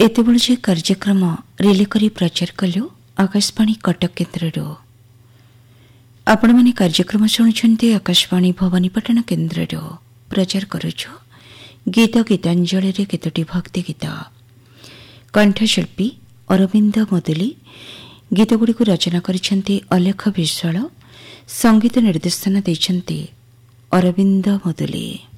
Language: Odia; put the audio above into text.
ଏତେବେଳେ ଯେ କାର୍ଯ୍ୟକ୍ରମ ରିଲେ କରି ପ୍ରଚାର କଲୁ ଆକାଶବାଣୀ କଟକ କେନ୍ଦ୍ରରୁ। ଆପଣମାନେ କାର୍ଯ୍ୟକ୍ରମ ଶୁଣୁଛନ୍ତି ଆକାଶବାଣୀ ଭବାନୀପାଟଣା କେନ୍ଦ୍ରରୁ। ପ୍ରଚାର କରୁଛୁ ଗୀତ ଗୀତାଞ୍ଜଳିରେ କେତୋଟି ଭକ୍ତି ଗୀତ। କଣ୍ଠଶିଳ୍ପୀ ଅରବିନ୍ଦ ମୁଦୁଲି। ଗୀତଗୁଡ଼ିକୁ ରଚନା କରିଛନ୍ତି ଅଲେଖ ବିଶ୍ୱାଳ। ସଙ୍ଗୀତ ନିର୍ଦ୍ଦେଶନା ଦେଇଛନ୍ତି ଅରବିନ୍ଦ ମୁଦୁଲି।